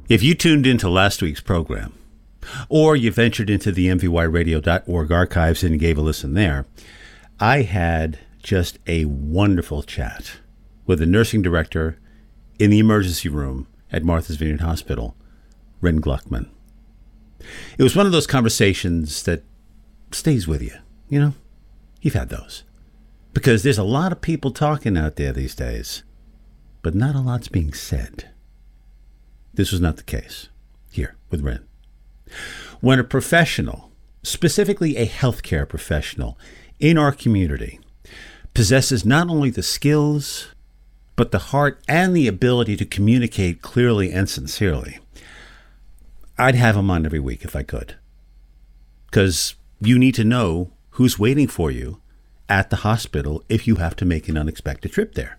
If you tuned into last week's program, or you ventured into the mvyradio.org archives and gave a listen there, I had just a wonderful chat with the nursing director in the emergency room at Martha's Vineyard Hospital, Ren Gluckman. It was one of those conversations that stays with you. You know, you've had those. Because there's a lot of people talking out there these days, but not a lot's being said. This was not the case here with Ren. When a professional, specifically a healthcare professional in our community, possesses not only the skills, but the heart and the ability to communicate clearly and sincerely, I'd have him on every week if I could. Because you need to know who's waiting for you at the hospital if you have to make an unexpected trip there.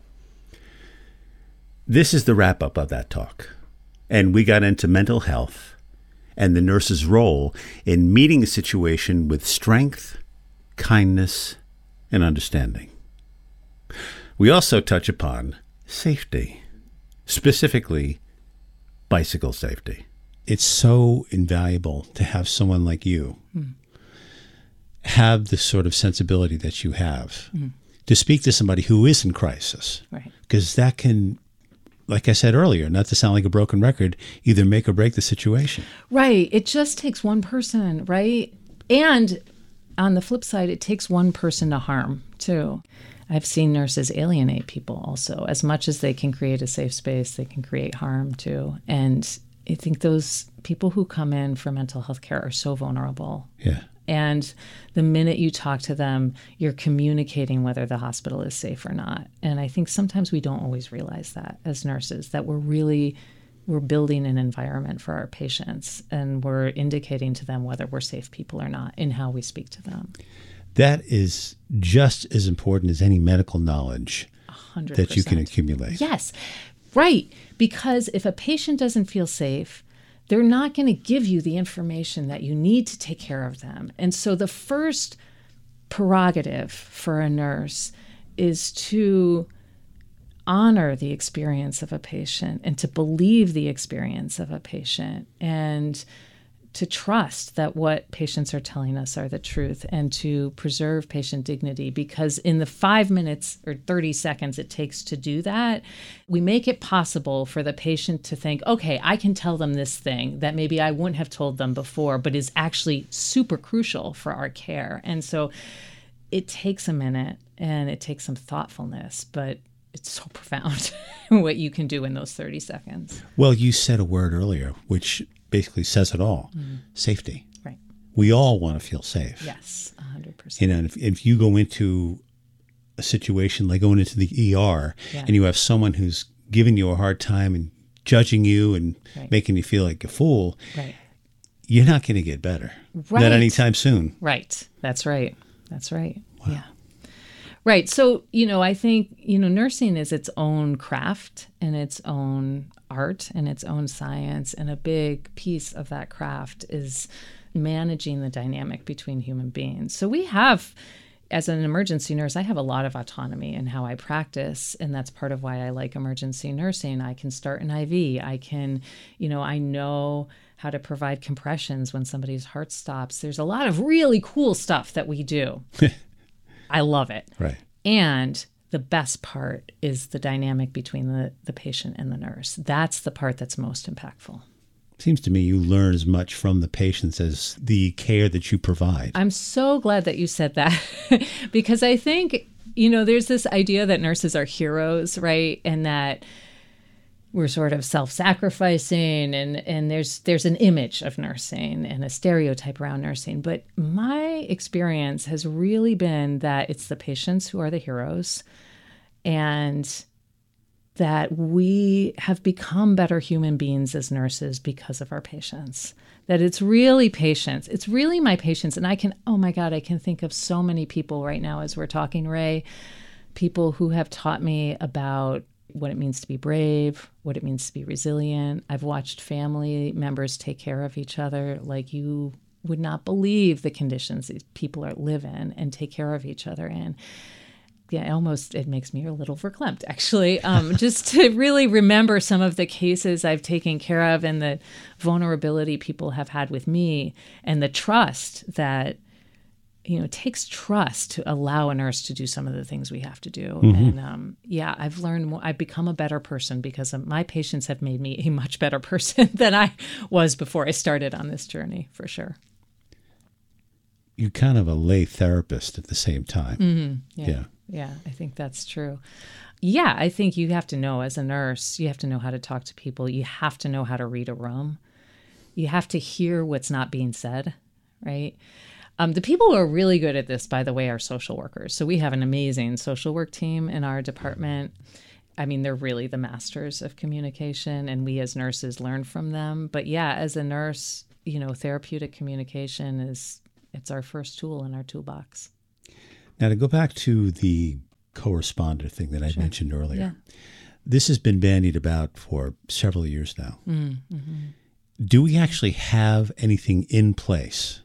This is the wrap-up of that talk. And we got into mental health and the nurse's role in meeting a situation with strength, kindness, and understanding. We also touch upon safety, specifically bicycle safety. It's so invaluable to have someone like you have the sort of sensibility that you have to speak to somebody who is in crisis. Right. Because that can, like I said earlier, not to sound like a broken record, either make or break the situation. Right. It just takes one person, right? And on the flip side, it takes one person to harm, too. I've seen nurses alienate people also. As much as they can create a safe space, they can create harm, too. And I think those people who come in for mental health care are so vulnerable. Yeah. And the minute you talk to them, you're communicating whether the hospital is safe or not. And I think sometimes we don't always realize that as nurses, that we're building an environment for our patients and we're indicating to them whether we're safe people or not in how we speak to them. That is just as important as any medical knowledge 100%. that you can accumulate. Yes, right. Because if a patient doesn't feel safe, they're not going to give you the information that you need to take care of them. And so the first prerogative for a nurse is to honor the experience of a patient and to believe the experience of a patient and to trust that what patients are telling us are the truth and to preserve patient dignity, because in the 5 minutes or 30 seconds it takes to do that, we make it possible for the patient to think, okay, I can tell them this thing that maybe I wouldn't have told them before, but is actually super crucial for our care. And so it takes a minute and it takes some thoughtfulness, but it's so profound what you can do in those 30 seconds. Well, you said a word earlier, which basically says it all. Safety. Right. We all want to feel safe. Yes, 100%. You know, if you go into a situation like going into the ER and you have someone who's giving you a hard time and judging you and making you feel like a fool, you're not going to get better. Not anytime soon. Right. That's right. That's right. Wow. Yeah. Right. So, you know, I think, you know, nursing is its own craft and its own art and its own science. And a big piece of that craft is managing the dynamic between human beings. So we have, as an emergency nurse, I have a lot of autonomy in how I practice. And that's part of why I like emergency nursing. I can start an IV. I can, you know, I know how to provide compressions when somebody's heart stops. There's a lot of really cool stuff that we do. I love it. Right. And the best part is the dynamic between the patient and the nurse. That's the part that's most impactful. Seems to me you learn as much from the patients as the care that you provide. I'm so glad that you said that because I think, you know, there's this idea that nurses are heroes, right? And that we're sort of self-sacrificing and there's an image of nursing and a stereotype around nursing. But my experience has really been that it's the patients who are the heroes and that we have become better human beings as nurses because of our patients. That it's really patients. It's really my patients. And I can think of so many people right now as we're talking, Ray, people who have taught me about what it means to be brave, what it means to be resilient. I've watched family members take care of each other like you would not believe the conditions these people live in and take care of each other in. it makes me a little verklempt, actually, just to really remember some of the cases I've taken care of and the vulnerability people have had with me and the trust that, it takes trust to allow a nurse to do some of the things we have to do. Mm-hmm. And I've learned more. I've become a better person because my patients have made me a much better person than I was before I started on this journey, for sure. You're kind of a lay therapist at the same time. Mm-hmm. Yeah, I think that's true. Yeah, I think you have to know, as a nurse, you have to know how to talk to people. You have to know how to read a room. You have to hear what's not being said, right? The people who are really good at this, by the way, are social workers. So we have an amazing social work team in our department. I mean, they're really the masters of communication, and we as nurses learn from them. But yeah, as a nurse, therapeutic communication it's our first tool in our toolbox. Now, to go back to the co-responder thing that I mentioned earlier, yeah. This has been bandied about for several years now. Mm-hmm. Do we actually have anything in place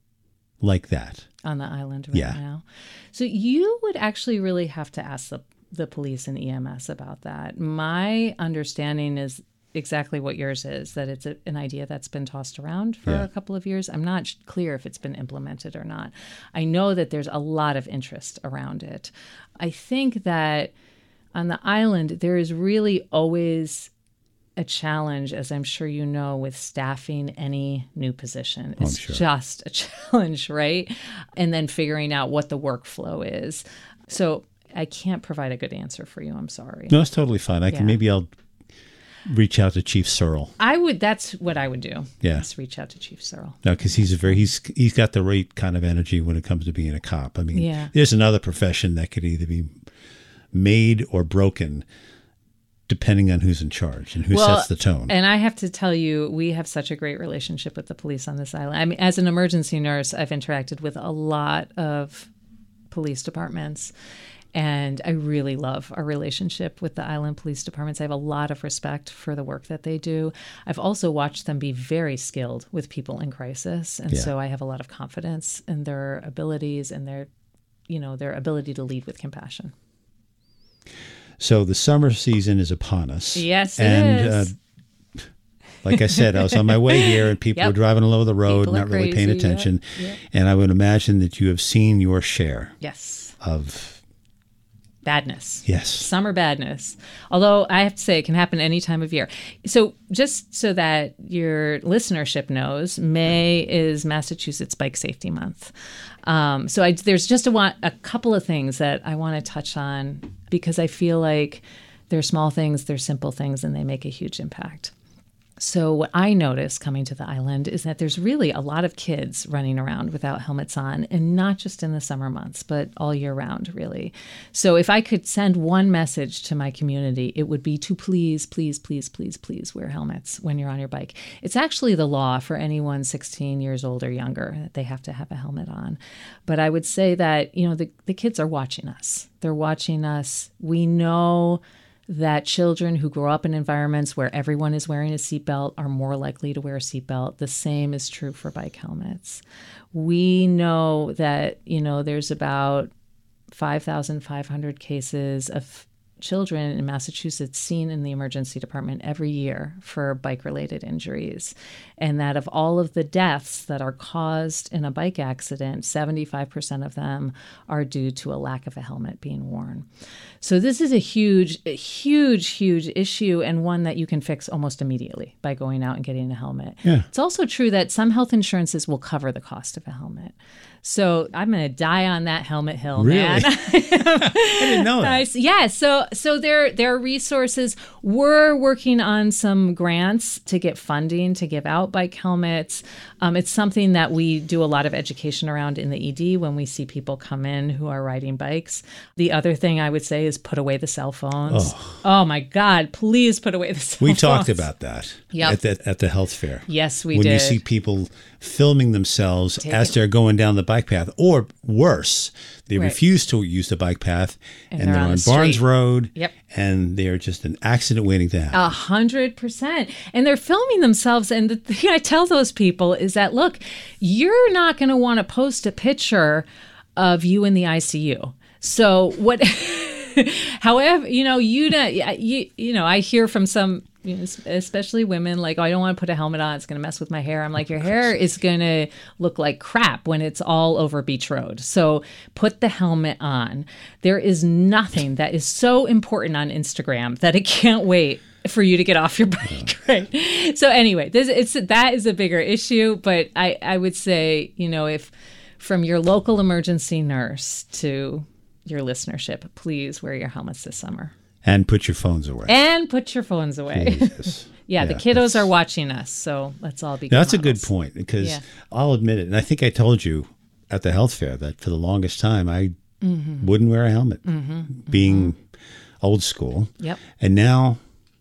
like that on the island now? So you would actually really have to ask the police and EMS about that. My understanding is exactly what yours is, that it's an idea that's been tossed around for a couple of years. I'm not clear if it's been implemented or not. I know that there's a lot of interest around it. I think that on the island, there is really always a challenge, as I'm sure you know, with staffing any new position. It's just a challenge, right? And then figuring out what the workflow is. So I can't provide a good answer for you. I'm sorry. No, it's totally fine. I'll reach out to Chief Searle. That's what I would do. Yeah. Just reach out to Chief Searle. No, because he's got the right kind of energy when it comes to being a cop. I mean, there's another profession that could either be made or broken depending on who's in charge and who sets the tone. And I have to tell you, we have such a great relationship with the police on this island. I mean, as an emergency nurse, I've interacted with a lot of police departments, and I really love our relationship with the island police departments. I have a lot of respect for the work that they do. I've also watched them be very skilled with people in crisis, and so I have a lot of confidence in their abilities and their ability to lead with compassion. So the summer season is upon us. Yes, it is. Like I said, I was on my way here and people were driving all over the road, not really paying attention. Yep. And I would imagine that you have seen your share of badness. Yes. Summer badness. Although I have to say it can happen any time of year. So just so that your listenership knows, May is Massachusetts Bike Safety Month. So there's just a couple of things that I want to touch on because I feel like they're small things, they're simple things, and they make a huge impact. So what I noticed coming to the island is that there's really a lot of kids running around without helmets on, and not just in the summer months, but all year round, really. So if I could send one message to my community, it would be to please, please, please, please, please wear helmets when you're on your bike. It's actually the law for anyone 16 years old or younger that they have to have a helmet on. But I would say that, the kids are watching us. They're watching us. We know that children who grow up in environments where everyone is wearing a seatbelt are more likely to wear a seatbelt. The same is true for bike helmets. We know that, there's about 5,500 cases of children in Massachusetts seen in the emergency department every year for bike-related injuries. And that of all of the deaths that are caused in a bike accident, 75% of them are due to a lack of a helmet being worn. So this is a huge issue, and one that you can fix almost immediately by going out and getting a helmet. Yeah. It's also true that some health insurances will cover the cost of a helmet. So I'm going to die on that helmet hill, man. I didn't know that. Yeah. So there are resources. We're working on some grants to get funding to give out bike helmets. It's something that we do a lot of education around in the ED when we see people come in who are riding bikes. The other thing I would say is put away the cell phones. Oh my God, please put away the cell phones. We talked about that at the health fair. Yes, we did. When you see people filming themselves as they're going down the bike path, or worse, they refuse to use the bike path and they're on Barnes Road, and they're just an accident waiting to happen. 100%. And they're filming themselves. And the thing I tell those people is that, look, you're not going to want to post a picture of you in the ICU. So what, however, I hear from some, especially women, like, oh, I don't want to put a helmet on. It's going to mess with my hair. I'm like, your hair is going to look like crap when it's all over Beach Road. So put the helmet on. There is nothing that is so important on Instagram that it can't wait for you to get off your bike, right? So anyway, that is a bigger issue. But I would say, if from your local emergency nurse to your listenership, please wear your helmets this summer. And put your phones away. Yeah, the kiddos are watching us, so let's all be good That's models. A good point, because I'll admit it, and I think I told you at the health fair that for the longest time I wouldn't wear a helmet, being old school. Yep. And now,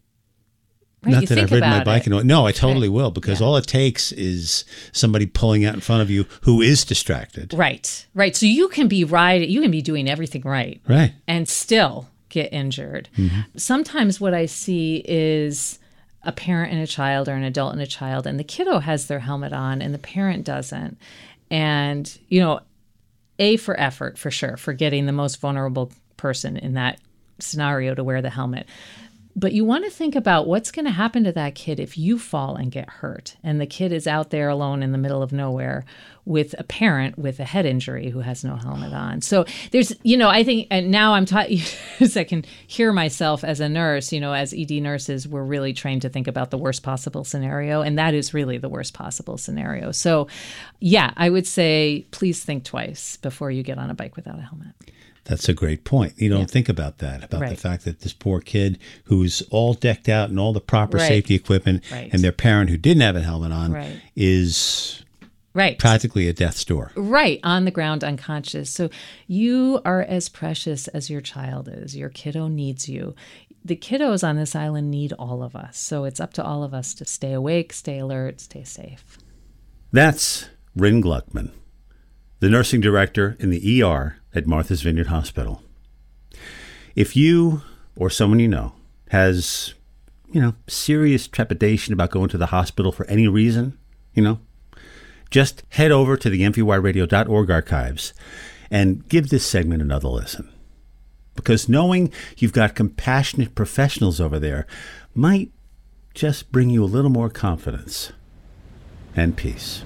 not that I've ridden my bike. No, I totally will, because all it takes is somebody pulling out in front of you who is distracted. Right. So you can be doing everything right. Right. And still get injured. Sometimes what I see is a parent and a child, or an adult and a child, and the kiddo has their helmet on and the parent doesn't. And, A, for effort, for sure, for getting the most vulnerable person in that scenario to wear the helmet. But you want to think about what's going to happen to that kid if you fall and get hurt, and the kid is out there alone in the middle of nowhere with a parent with a head injury who has no helmet on. So there's, I think, and now I'm talking, as I can hear myself as a nurse, as ED nurses, we're really trained to think about the worst possible scenario, and that is really the worst possible scenario. So yeah, I would say please think twice before you get on a bike without a helmet. That's a great point. You don't think about that, about the fact that this poor kid who's all decked out in all the proper safety equipment, and their parent who didn't have a helmet on is practically at death's door. Right, on the ground, unconscious. So you are as precious as your child is. Your kiddo needs you. The kiddos on this island need all of us. So it's up to all of us to stay awake, stay alert, stay safe. That's Ryn Gluckman, the nursing director in the ER at Martha's Vineyard Hospital. If you or someone you know has, serious trepidation about going to the hospital for any reason, just head over to the mvyradio.org archives and give this segment another listen. Because knowing you've got compassionate professionals over there might just bring you a little more confidence and peace.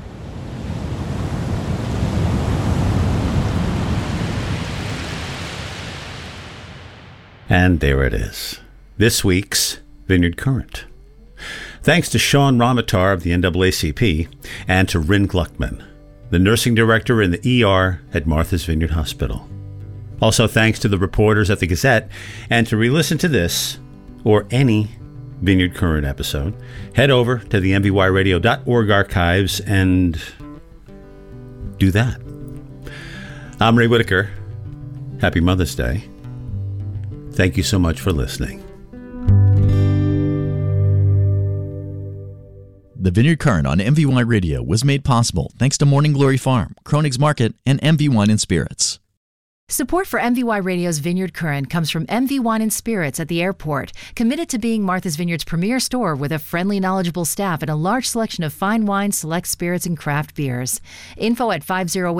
And there it is, this week's Vineyard Current. Thanks to Sean Ramatar of the NAACP and to Ryn Gluckman, the nursing director in the ER at Martha's Vineyard Hospital. Also thanks to the reporters at the Gazette, and to re-listen to this or any Vineyard Current episode, head over to the mvyradio.org archives and do that. I'm Ray Whitaker. Happy Mother's Day. Thank you so much for listening. The Vineyard Current on MVY Radio was made possible thanks to Morning Glory Farm, Kroenig's Market, and MV Wine and Spirits. Support for MVY Radio's Vineyard Current comes from MV Wine and Spirits at the airport, committed to being Martha's Vineyard's premier store with a friendly, knowledgeable staff and a large selection of fine wines, select spirits, and craft beers. Info at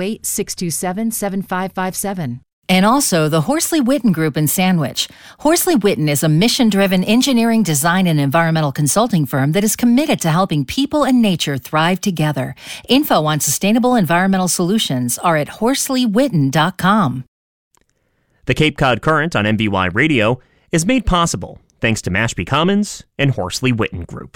508-627-7557. And also the Horsley Witten Group in Sandwich. Horsley Witten is a mission-driven engineering, design, and environmental consulting firm that is committed to helping people and nature thrive together. Info on sustainable environmental solutions are at HorsleyWitten.com. The Cape Cod Current on MVY Radio is made possible thanks to Mashpee Commons and Horsley Witten Group.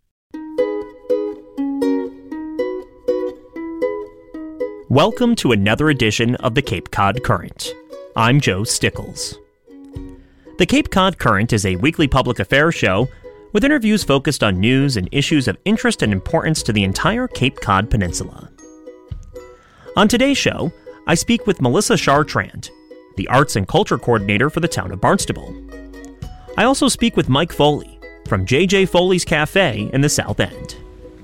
Welcome to another edition of the Cape Cod Current. I'm Joe Stickles. The Cape Cod Current is a weekly public affairs show with interviews focused on news and issues of interest and importance to the entire Cape Cod Peninsula. On today's show, I speak with Melissa Chartrand, the Arts and Culture Coordinator for the town of Barnstable. I also speak with Mike Foley from J.J. Foley's Cafe in the South End.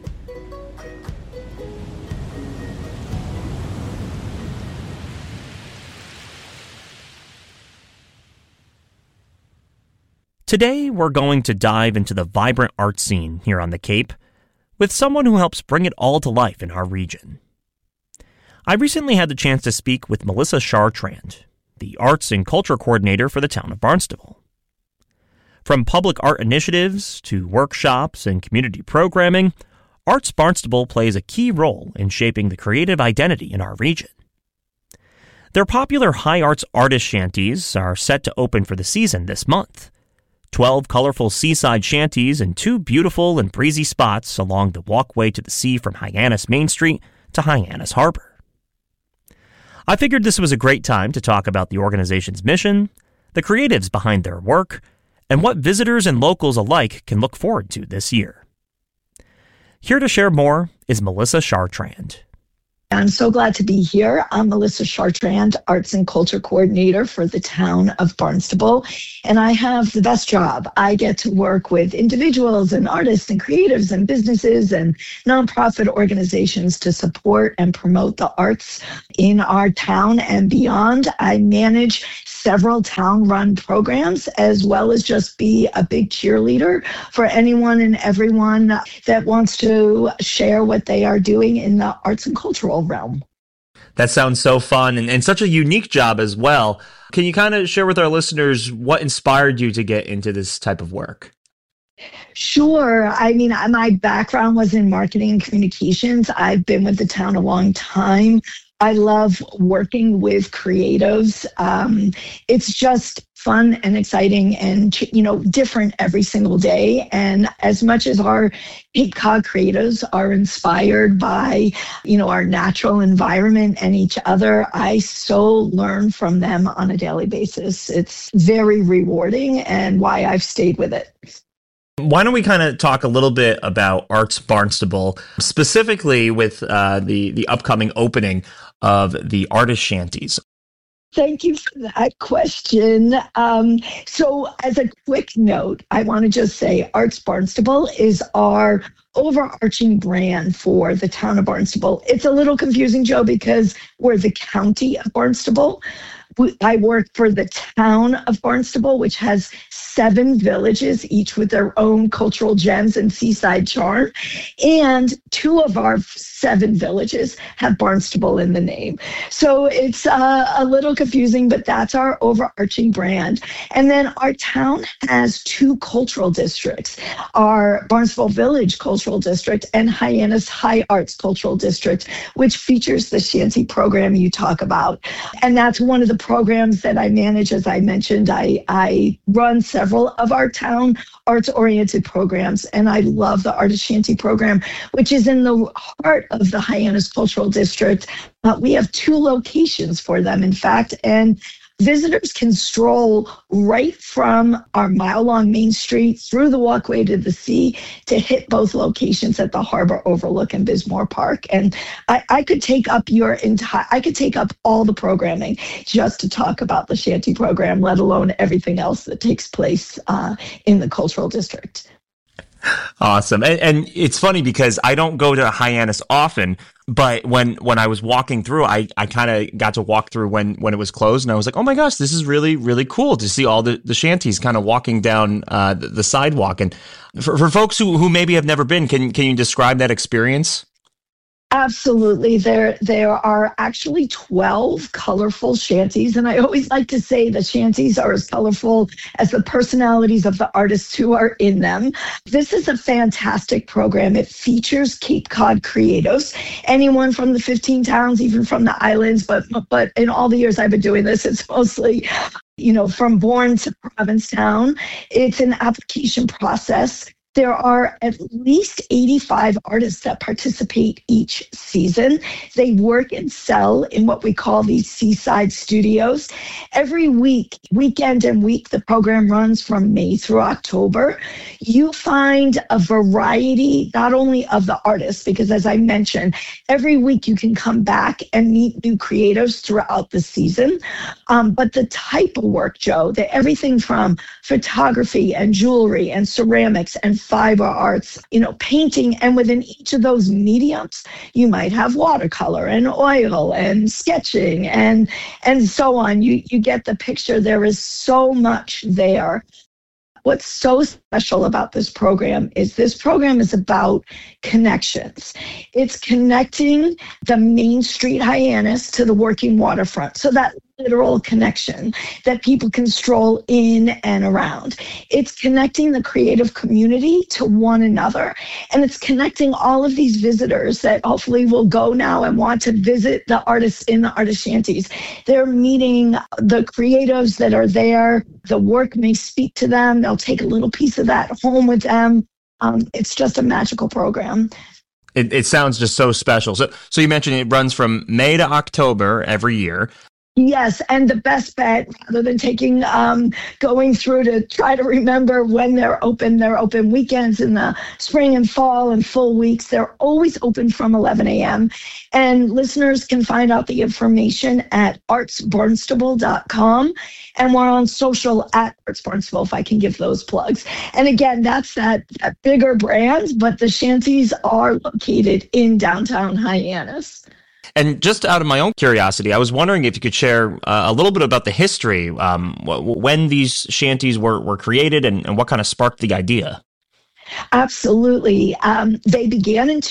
Today, we're going to dive into the vibrant art scene here on the Cape with someone who helps bring it all to life in our region. I recently had the chance to speak with Melissa Chartrand, the Arts and Culture Coordinator for the town of Barnstable. From public art initiatives to workshops and community programming, Arts Barnstable plays a key role in shaping the creative identity in our region. Their popular high arts artist shanties are set to open for the season this month. 12 colorful seaside shanties in 2 beautiful and breezy spots along the walkway to the sea from Hyannis Main Street to Hyannis Harbor. I figured this was a great time to talk about the organization's mission, the creatives behind their work, and what visitors and locals alike can look forward to this year. Here to share more is Melissa Chartrand. I'm so glad to be here. I'm Melissa Chartrand, Arts and Culture Coordinator for the town of Barnstable, and I have the best job. I get to work with individuals and artists and creatives and businesses and nonprofit organizations to support and promote the arts in our town and beyond. I manage several town-run programs, as well as just be a big cheerleader for anyone and everyone that wants to share what they are doing in the arts and cultural realm. That sounds so fun and such a unique job as well. Can you kind of share with our listeners what inspired you to get into this type of work? Sure. I mean, my background was in marketing and communications. I've been with the town a long time. I love working with creatives. It's just fun and exciting and, different every single day. And as much as our Cape Cod creatives are inspired by, our natural environment and each other, I so learn from them on a daily basis. It's very rewarding and why I've stayed with it. Why don't we kind of talk a little bit about Arts Barnstable, specifically with the upcoming opening of the artist shanties? Thank you for that question. So as a quick note, I want to just say Arts Barnstable is our overarching brand for the town of Barnstable. It's a little confusing, Joe, because we're the county of Barnstable. I work for the town of Barnstable, which has 7 villages, each with their own cultural gems and seaside charm. And 2 of our 7 villages have Barnstable in the name. So it's a little confusing, but that's our overarching brand. And then our town has 2 cultural districts, our Barnstable Village Cultural District and Hyannis High Arts Cultural District, which features the shanty program you talk about. And that's one of the programs that I manage. As I mentioned, I run several of our town arts-oriented programs, and I love the Artist Shanty program, which is in the heart of the Hyannis Cultural District. We have 2 locations for them, in fact, and visitors can stroll right from our mile-long Main Street through the walkway to the sea to hit both locations at the Harbor Overlook and Bismore Park. And I could take up all the programming just to talk about the Shanty program, let alone everything else that takes place in the cultural district. Awesome. And it's funny because I don't go to Hyannis often, but when I was walking through, I kind of got to walk through when it was closed, and I was like, oh my gosh, this is really, really cool to see all the shanties kind of walking down the sidewalk. And for folks who maybe have never been, can you describe that experience? Absolutely. There are actually 12 colorful shanties, and I always like to say the shanties are as colorful as the personalities of the artists who are in them. This is a fantastic program. It features Cape Cod creatives, anyone from the 15 towns, even from the islands, but in all the years I've been doing this, it's mostly from Bourne to Provincetown. It's an application process. There are at least 85 artists that participate each season. They work and sell in what we call these seaside studios. Every weekend and week, the program runs from May through October. You find a variety, not only of the artists, because as I mentioned, every week you can come back and meet new creatives throughout the season. But the type of work, Joe, everything from photography and jewelry and ceramics and fiber arts, painting, and within each of those mediums, you might have watercolor and oil and sketching and so on. You get the picture. There is so much there. What's so special about this program is about connections. It's connecting the Main Street Hyannis to the working waterfront. So that literal connection that people can stroll in and around. It's connecting the creative community to one another. And it's connecting all of these visitors that hopefully will go now and want to visit the artists in the artist shanties. They're meeting the creatives that are there. The work may speak to them. They'll take a little piece of that home with them. It's just a magical program. It sounds just so special. So you mentioned it runs from May to October every year. Yes, and the best bet, rather than going through to try to remember when they're open weekends in the spring and fall and full weeks. They're always open from 11 a.m. And listeners can find out the information at artsbarnstable.com. And we're on social at Arts Barnstable, if I can give those plugs. And again, that's that bigger brand, but the shanties are located in downtown Hyannis. And just out of my own curiosity, I was wondering if you could share a little bit about the history, when these shanties were created and what kind of sparked the idea. Absolutely. They began in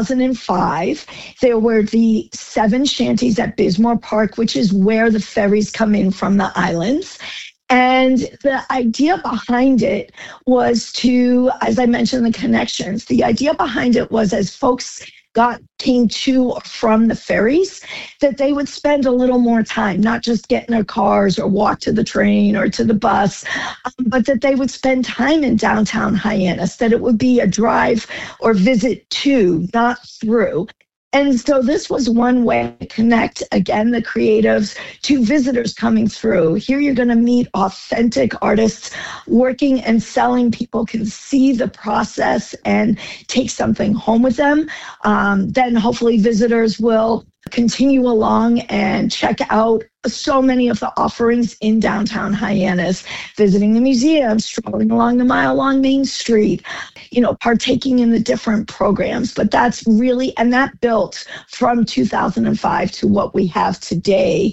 2005. There were the 7 shanties at Bismore Park, which is where the ferries come in from the islands. And the idea behind it was to, as I mentioned, the connections. The idea behind it was as folks came to or from the ferries, that they would spend a little more time, not just get in their cars or walk to the train or to the bus, but that they would spend time in downtown Hyannis, that it would be a drive or visit to, not through. And so this was one way to connect, again, the creatives to visitors coming through. Here you're going to meet authentic artists working and selling. People can see the process and take something home with them. Then hopefully visitors will continue along and check out so many of the offerings in downtown Hyannis, visiting the museum, strolling along the mile-long Main Street, partaking in the different programs. But that's really, and that built from 2005 to what we have today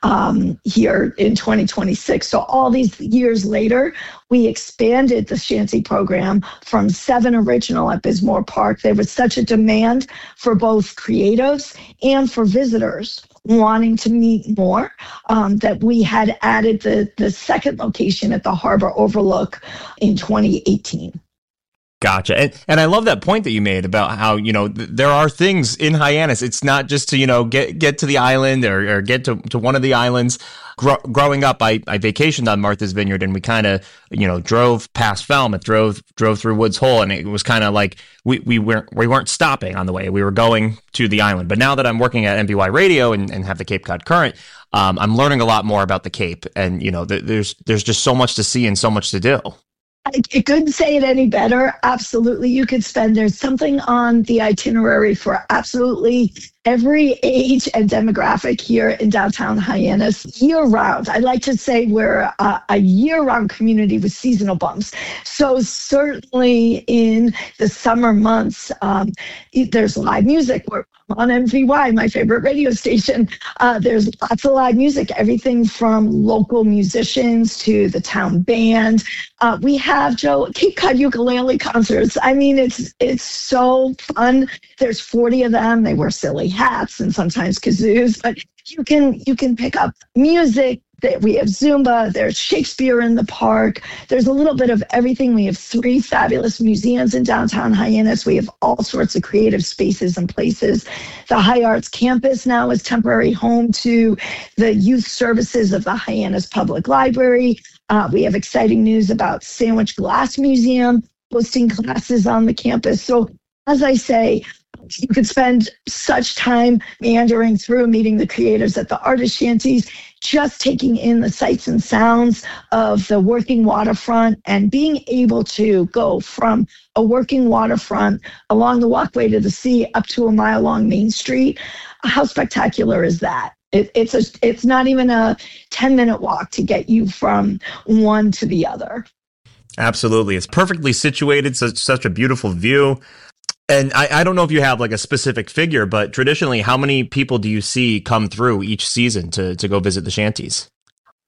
here in 2026. So all these years later, we expanded the Shanty program from 7 original at Bismore Park. There was such a demand for both creatives and for visitors wanting to meet more, that we had added the second location at the Harbor Overlook in 2018. Gotcha. And I love that point that you made about how, there are things in Hyannis. It's not just to, get to the island or get to one of the islands. Growing up, I vacationed on Martha's Vineyard, and we kind of, drove past Falmouth, drove through Woods Hole, and it was kind of like we weren't stopping on the way. We were going to the island. But now that I'm working at MVY Radio and have the Cape Cod Current, I'm learning a lot more about the Cape, and there's just so much to see and so much to do. I couldn't say it any better. Absolutely. You could there's something on the itinerary for absolutely every age and demographic here in downtown Hyannis year round. I like to say we're a year-round community with seasonal bumps. So certainly in the summer months, there's live music. We're on MVY, my favorite radio station. There's lots of live music, everything from local musicians to the town band. We have, Joe, Cape Cod ukulele concerts. I mean, it's so fun. There's 40 of them. They wear silly hats and sometimes kazoos, but you can pick up music. We have Zumba, there's Shakespeare in the park. There's a little bit of everything. We have 3 fabulous museums in downtown Hyannis. We have all sorts of creative spaces and places. The High Arts Campus now is temporary home to the youth services of the Hyannis Public Library. We have exciting news about Sandwich Glass Museum hosting classes on the campus. So as I say, you could spend such time meandering through, meeting the creators at the artist shanties, just taking in the sights and sounds of the working waterfront and being able to go from a working waterfront along the walkway to the sea up to a mile-long Main Street. How spectacular is that? It's not even a 10-minute walk to get you from one to the other. Absolutely. It's perfectly situated, such a beautiful view. And I don't know if you have like a specific figure, but traditionally, how many people do you see come through each season to go visit the shanties?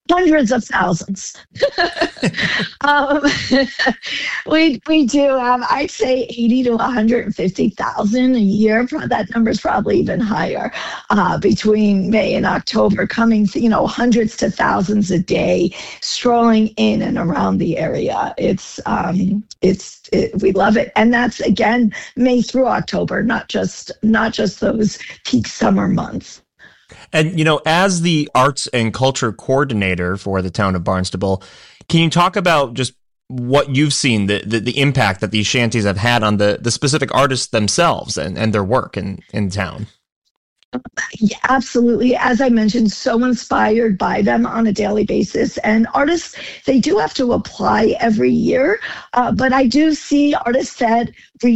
Hundreds of thousands. We do have, I'd say, 80 to 150,000 a year. That number is probably even higher between May and October, coming, hundreds to thousands a day, strolling in and around the area. We love it, and that's again May through October, not just those peak summer months. And, as the arts and culture coordinator for the town of Barnstable, can you talk about just what you've seen, the impact that these shanties have had on the specific artists themselves and their work in town? Yeah, absolutely. As I mentioned, so inspired by them on a daily basis. And artists, they do have to apply every year. But I do see artists that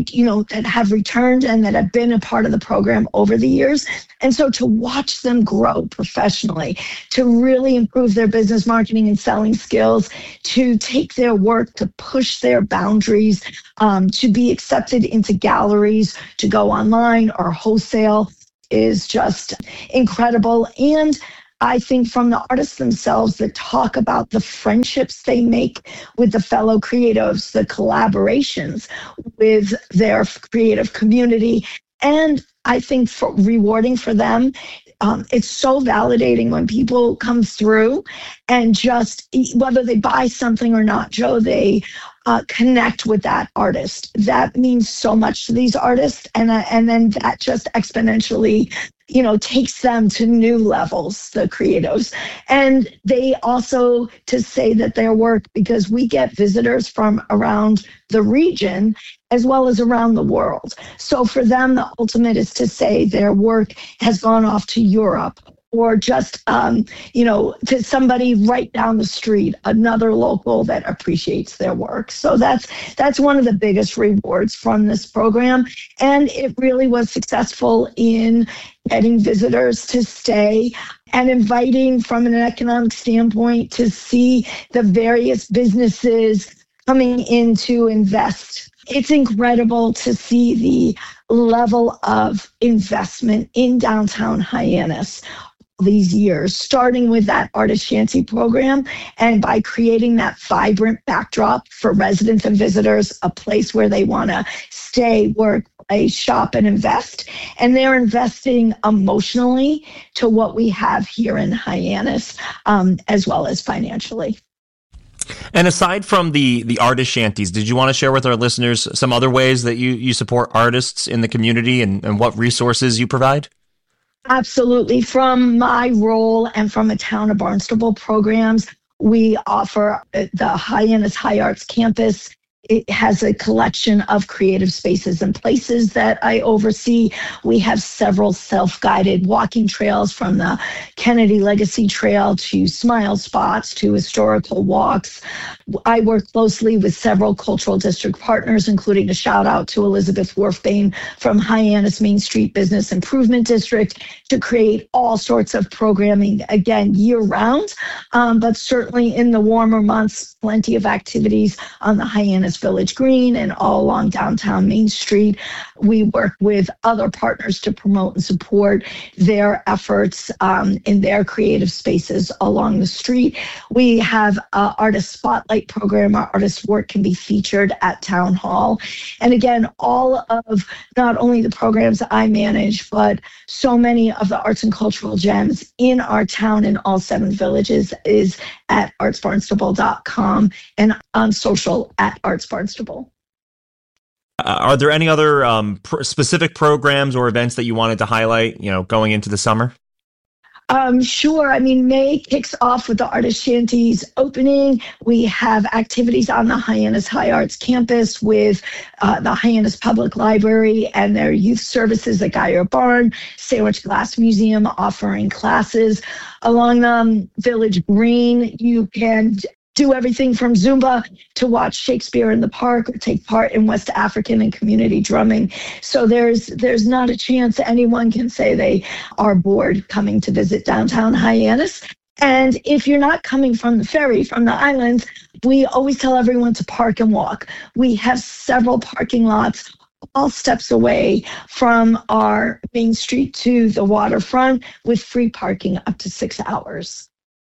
have returned and that have been a part of the program over the years. And so to watch them grow professionally, to really improve their business marketing and selling skills, to take their work, to push their boundaries, to be accepted into galleries, to go online or wholesale, is just incredible. And I think from the artists themselves that talk about the friendships they make with the fellow creatives, the collaborations with their creative community, and I think rewarding for them. It's so validating when people come through and just, whether they buy something or not, Joe, they connect with that artist. That means so much to these artists. And then that just exponentially, takes them to new levels, the creatives. And they also, to say that their work, because we get visitors from around the region as well as around the world. So for them, the ultimate is to say their work has gone off to Europe, or just, to somebody right down the street, another local that appreciates their work. So that's one of the biggest rewards from this program. And it really was successful in getting visitors to stay and inviting, from an economic standpoint, to see the various businesses coming in to invest. It's incredible to see the level of investment in downtown Hyannis these years, starting with that artist shanty program, and by creating that vibrant backdrop for residents and visitors, a place where they want to stay, work, play, shop, and invest. And they're investing emotionally to what we have here in Hyannis, as well as financially. And aside from the artist shanties, did you want to share with our listeners some other ways that you support artists in the community and what resources you provide? Absolutely. From my role and from a Town of Barnstable programs, we offer the Hyannis High Arts Campus. It has a collection of creative spaces and places that I oversee. We have several self-guided walking trails, from the Kennedy Legacy Trail to Smile Spots to historical walks. I work closely with several cultural district partners, including a shout out to Elizabeth Wolfbane from Hyannis Main Street Business Improvement District, to create all sorts of programming, again, year round, but certainly in the warmer months, plenty of activities on the Hyannis Village Green and all along downtown Main Street. We work with other partners to promote and support their efforts in their creative spaces along the street. We have an artist spotlight program. Our artists' work can be featured at Town Hall. And again, all of not only the programs I manage, but so many of the arts and cultural gems in our town in all 7 villages is at artsbarnstable.com and on social at artsbarnstable. Are there any other specific programs or events that you wanted to highlight, going into the summer? Sure. I mean, May kicks off with the Artist Shanties opening. We have activities on the Hyannis High Arts Campus with the Hyannis Public Library and their youth services at Geyer Barn, Sandwich Glass Museum offering classes. Along the Village Green, you can do everything from Zumba to watch Shakespeare in the Park or take part in West African and community drumming. So there's not a chance anyone can say they are bored coming to visit downtown Hyannis. And if you're not coming from the ferry, from the islands, we always tell everyone to park and walk. We have several parking lots all steps away from our Main Street to the waterfront with free parking up to 6 hours.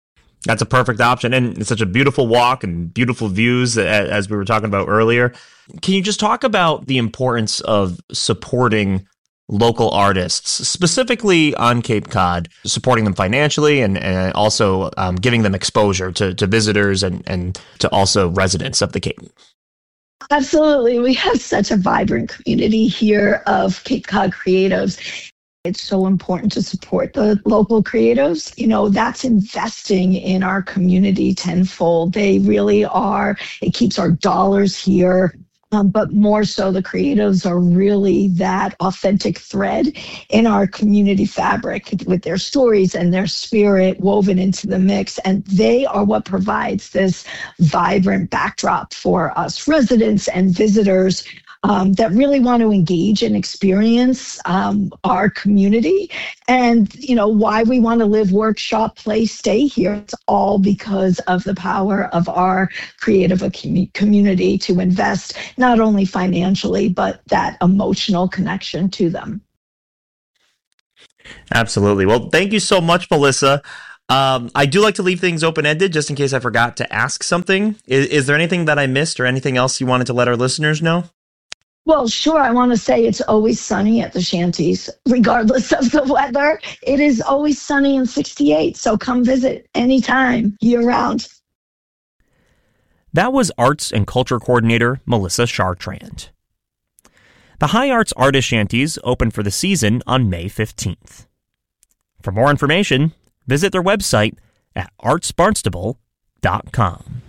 That's a perfect option. And it's such a beautiful walk and beautiful views, as we were talking about earlier. Can you just talk about the importance of supporting local artists, specifically on Cape Cod, supporting them financially and also giving them exposure to visitors and to also residents of the Cape? Absolutely. We have such a vibrant community here of Cape Cod creatives. It's so important to support the local creatives. That's investing in our community tenfold. They really are. It keeps our dollars here. But more so, the creatives are really that authentic thread in our community fabric with their stories and their spirit woven into the mix. And they are what provides this vibrant backdrop for us residents and visitors that really want to engage and experience our community. And, why we want to live, work, shop, play, stay here. It's all because of the power of our creative community to invest not only financially, but that emotional connection to them. Absolutely. Well, thank you so much, Melissa. I do like to leave things open-ended just in case I forgot to ask something. Is there anything that I missed or anything else you wanted to let our listeners know? Well, sure. I want to say it's always sunny at the shanties, regardless of the weather. It is always sunny and 68, so come visit anytime, year-round. That was Arts and Culture Coordinator Melissa Chartrand. The High Arts Artist Shanties open for the season on May 15th. For more information, visit their website at artsbarnstable.com.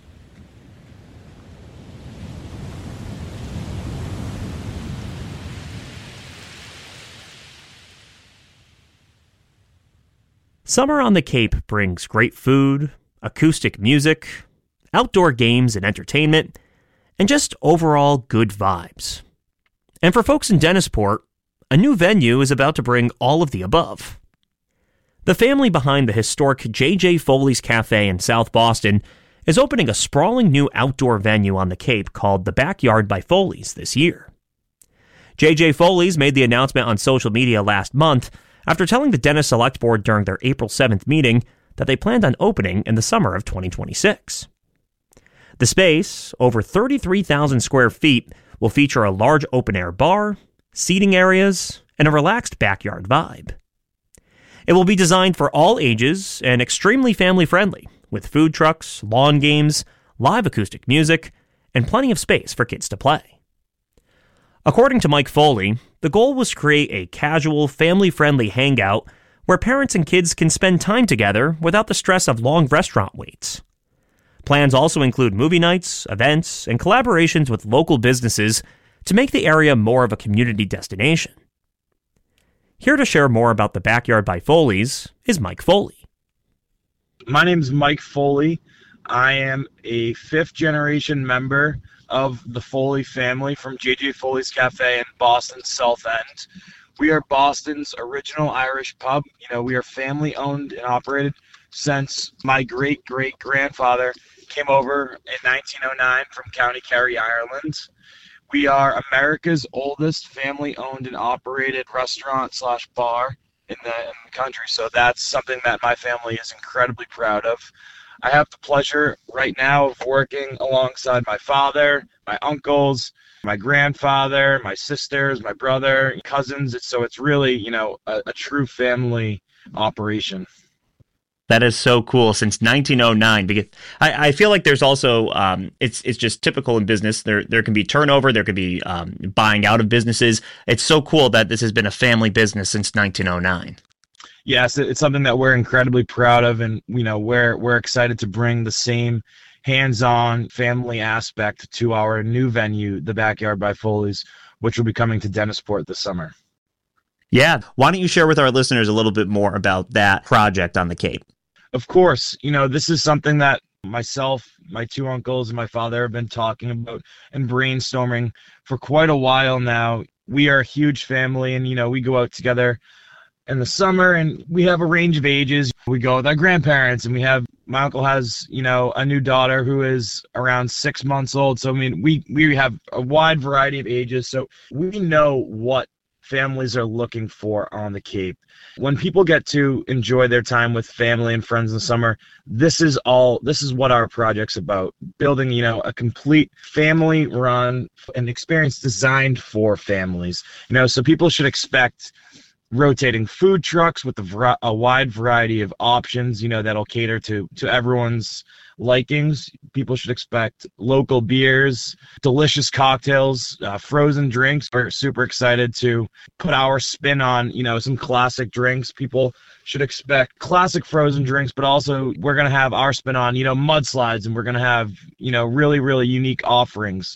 Summer on the Cape brings great food, acoustic music, outdoor games and entertainment, and just overall good vibes. And for folks in Dennisport, a new venue is about to bring all of the above. The family behind the historic J.J. Foley's Cafe in South Boston is opening a sprawling new outdoor venue on the Cape called the Backyard by Foley's this year. J.J. Foley's made the announcement on social media last month after telling the Dennis Select Board during their April 7th meeting that they planned on opening in the summer of 2026. The space, over 33,000 square feet, will feature a large open-air bar, seating areas, and a relaxed backyard vibe. It will be designed for all ages and extremely family-friendly, with food trucks, lawn games, live acoustic music, and plenty of space for kids to play. According to Mike Foley, the goal was to create a casual, family-friendly hangout where parents and kids can spend time together without the stress of long restaurant waits. Plans also include movie nights, events, and collaborations with local businesses to make the area more of a community destination. Here to share more about the Backyard by Foley's is Mike Foley. My name is Mike Foley. I am a fifth-generation member of the Foley family from J.J. Foley's Cafe in Boston's South End. We are Boston's original Irish pub. We are family-owned and operated since my great-great-grandfather came over in 1909 from County Kerry, Ireland. We are America's oldest family-owned and operated restaurant/bar in the country, so that's something that my family is incredibly proud of. I have the pleasure right now of working alongside my father, my uncles, my grandfather, my sisters, my brother, cousins. So it's really, a true family operation. That is so cool. Since 1909, because I feel like there's also it's just typical in business. There can be turnover, there could be buying out of businesses. It's so cool that this has been a family business since 1909. Yes, it's something that we're incredibly proud of, and we're excited to bring the same hands-on family aspect to our new venue, the Backyard by Foley's, which will be coming to Dennisport this summer. Yeah, why don't you share with our listeners a little bit more about that project on the Cape? Of course, this is something that myself, my two uncles, and my father have been talking about and brainstorming for quite a while now. We are a huge family, and we go out together in the summer, and we have a range of ages. We go with our grandparents, and my uncle has, a new daughter who is around 6 months old. So, we have a wide variety of ages. So we know what families are looking for on the Cape. When people get to enjoy their time with family and friends in the summer, this is what our project's about. Building, a complete family run and experience designed for families. So people should expect rotating food trucks with a wide variety of options, that'll cater to everyone's likings. People should expect local beers, delicious cocktails, frozen drinks. We're super excited to put our spin on, some classic drinks. People should expect classic frozen drinks, but also we're going to have our spin on, mudslides, and we're going to have, really, really unique offerings.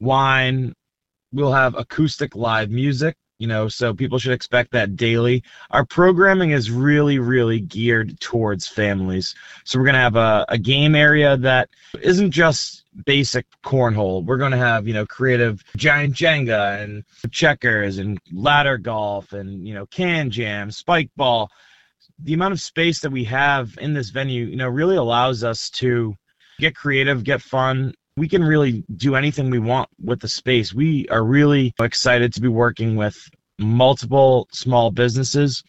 Wine, we'll have acoustic live music. So people should expect that daily. Our programming is really, really geared towards families. So we're going to have a game area that isn't just basic cornhole. We're going to have, creative giant Jenga and checkers and ladder golf and, can jam, spike ball. The amount of space that we have in this venue, really allows us to get creative, get fun. We can really do anything we want with the space. We are really excited to be working with multiple small businesses.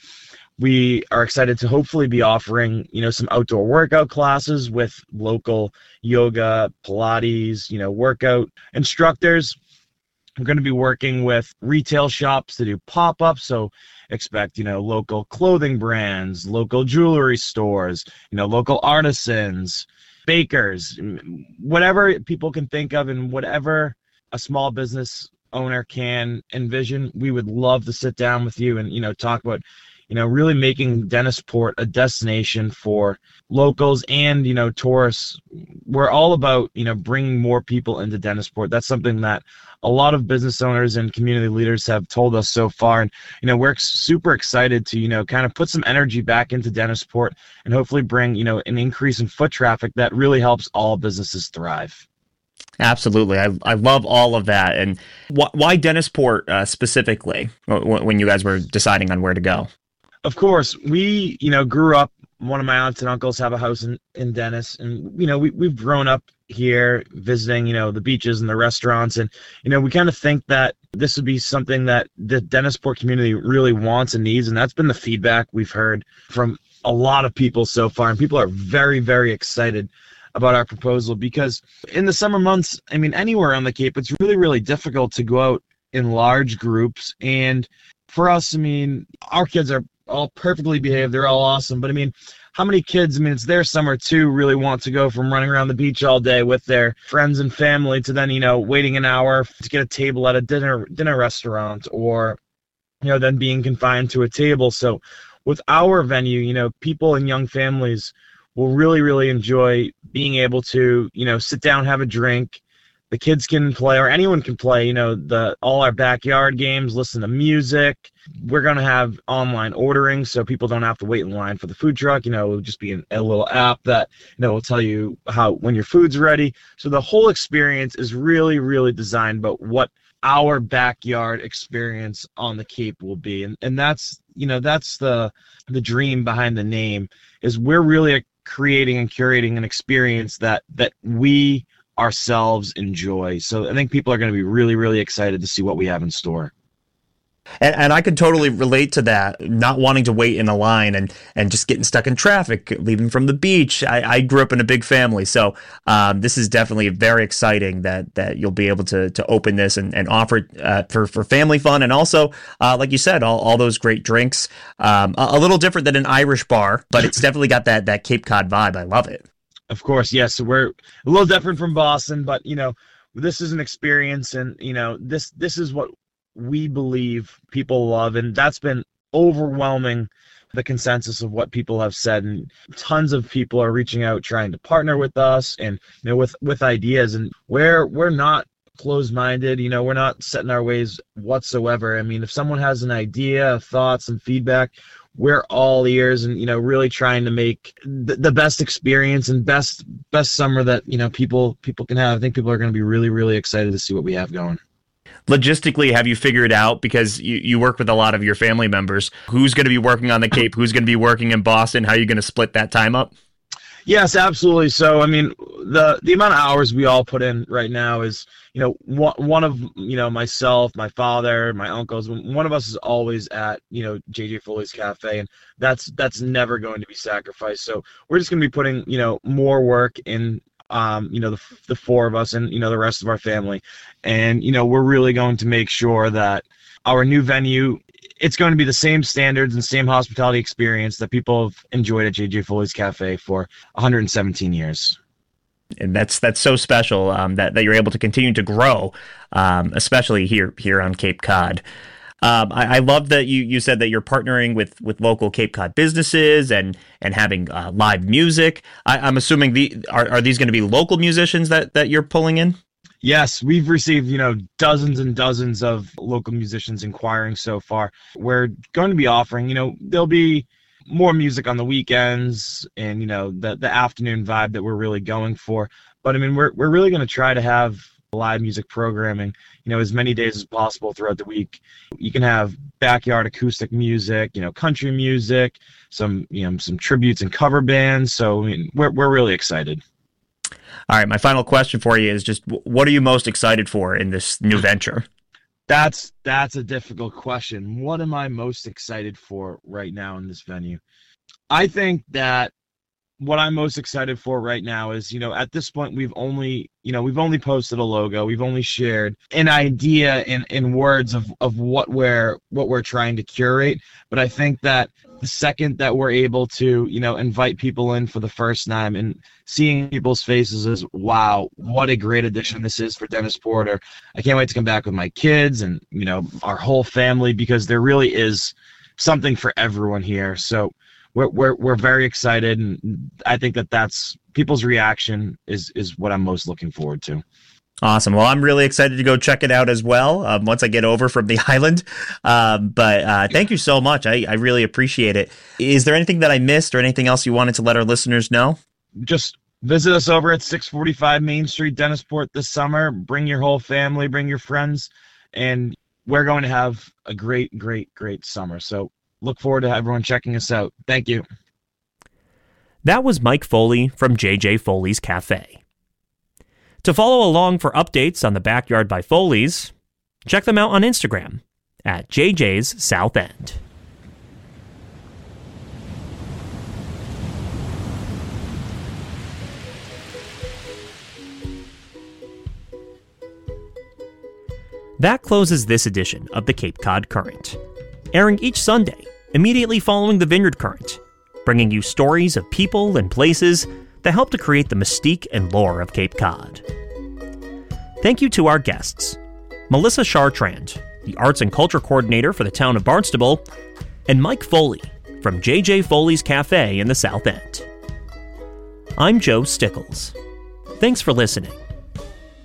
We are excited to hopefully be offering, some outdoor workout classes with local yoga, Pilates, workout instructors. We're going to be working with retail shops to do pop-ups, so expect, local clothing brands, local jewelry stores, local artisans, bakers, whatever people can think of and whatever a small business owner can envision. We would love to sit down with you and, talk about, really making Dennisport a destination for locals and, tourists. We're all about, bringing more people into Dennisport. That's something that a lot of business owners and community leaders have told us so far. And, we're super excited to, kind of put some energy back into Dennisport and hopefully bring, an increase in foot traffic that really helps all businesses thrive. Absolutely. I love all of that. And why Dennisport specifically when you guys were deciding on where to go? Of course, we, grew up, one of my aunts and uncles have a house in Dennis, and, we've grown up here visiting, the beaches and the restaurants. And, we kind of think that this would be something that the Dennisport community really wants and needs. And that's been the feedback we've heard from a lot of people so far. And people are very, very excited about our proposal because in the summer months, anywhere on the Cape, it's really, really difficult to go out in large groups. And for us, our kids are all perfectly behaved. They're all awesome. But how many kids, it's their summer too, really want to go from running around the beach all day with their friends and family to then, waiting an hour to get a table at a dinner restaurant or, then being confined to a table. So with our venue, people and young families will really, really enjoy being able to, sit down, have a drink. The kids can play, or anyone can play, all our backyard games, listen to music. We're going to have online ordering so people don't have to wait in line for the food truck. It'll just be a little app that, will tell you when your food's ready. So the whole experience is really, really designed about what our backyard experience on the Cape will be. And that's, that's the dream behind the name, is we're really creating and curating an experience that we ourselves enjoy. So I think people are going to be really, really excited to see what we have in store. And I could totally relate to that, not wanting to wait in a line and just getting stuck in traffic, leaving from the beach. I grew up in a big family, so this is definitely very exciting that you'll be able to open this and offer it for family fun. And also, like you said, all those great drinks, a little different than an Irish bar, but it's definitely got that Cape Cod vibe. I love it. Of course, yes. So we're a little different from Boston, but, this is an experience, and, this is what we believe people love, and that's been overwhelming the consensus of what people have said. And tons of people are reaching out trying to partner with us and with ideas, and we're not closed-minded. We're not set in our ways whatsoever. If someone has an idea, thoughts, and feedback, we're all ears, and really trying to make the best experience and best summer that people can have. I think people are going to be really, really excited to see what we have going. Logistically, have you figured out, because you work with a lot of your family members, who's going to be working on the Cape, who's going to be working in Boston? How are you going to split that time up? Yes, absolutely. So, I mean, the amount of hours we all put in right now is, one of, myself, my father, my uncles, one of us is always at, JJ Foley's Cafe, and that's never going to be sacrificed. So we're just going to be putting, more work in, the four of us and, the rest of our family. And, we're really going to make sure that our new venue, it's going to be the same standards and same hospitality experience that people have enjoyed at JJ Foley's Cafe for 117 years. And that's so special that you're able to continue to grow, especially here on Cape Cod. I love that you said that you're partnering with local Cape Cod businesses and having live music. I'm assuming are these going to be local musicians that you're pulling in? Yes, we've received, dozens and dozens of local musicians inquiring so far. We're going to be offering, there'll be more music on the weekends and, the afternoon vibe that we're really going for. But I mean, we're really going to try to have live music programming, as many days as possible throughout the week. You can have backyard acoustic music, country music, some tributes and cover bands. So I mean, we're really excited. All right, my final question for you is just, what are you most excited for in this new venture? That's a difficult question. What am I most excited for right now in this venue? I think that what I'm most excited for right now is, at this point we've only posted a logo, we've only shared an idea in words of what we're trying to curate. But I think that the second that we're able to, invite people in for the first time and seeing people's faces is, wow, what a great addition this is for Dennis Porter. I can't wait to come back with my kids and, our whole family, because there really is something for everyone here. So we're very excited, and I think that's people's reaction is what I'm most looking forward to. Awesome. Well, I'm really excited to go check it out as well once I get over from the island. But thank you so much. I really appreciate it. Is there anything that I missed or anything else you wanted to let our listeners know? Just visit us over at 645 Main Street, Dennisport this summer. Bring your whole family, bring your friends, and we're going to have a great, great, great summer. So look forward to everyone checking us out. Thank you. That was Mike Foley from JJ Foley's Cafe. To follow along for updates on the Backyard by Foley's, check them out on Instagram at JJ's South End. That closes this edition of the Cape Cod Current, airing each Sunday immediately following the Vineyard Current, bringing you stories of people and places that help to create the mystique and lore of Cape Cod. Thank you to our guests, Melissa Chartrand, the Arts and Culture Coordinator for the town of Barnstable, and Mike Foley from JJ Foley's Cafe in the South End. I'm Joe Stickles. Thanks for listening.